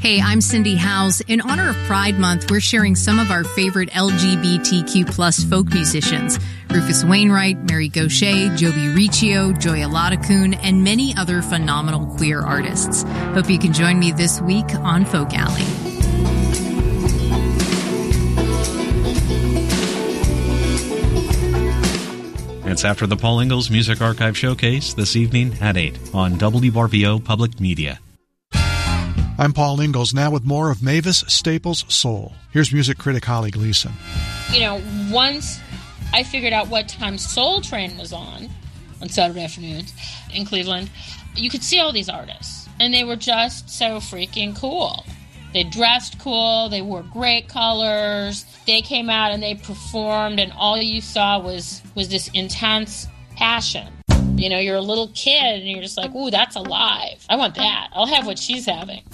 Hey, I'm Cindy Howes. In honor of Pride Month, we're sharing some of our favorite LGBTQ plus folk musicians. Rufus Wainwright, Mary Gauthier, Joby Riccio, Joy Aladakun, and many other phenomenal queer artists. Hope you can join me this week on Folk Alley. It's after the Paul Ingalls Music Archive Showcase this evening at 8 on WRVO Public Media. I'm Paul Ingalls, now with more of Mavis Staples' Soul. Here's music critic Holly Gleason. You know, once I figured out what time Soul Train was on Saturday afternoons in Cleveland, you could see all these artists, and they were just so freaking cool. They dressed cool, they wore great colors, they came out and they performed, and all you saw was this intense passion. You know, you're a little kid, and you're just like, ooh, that's alive. I want that. I'll have what she's having.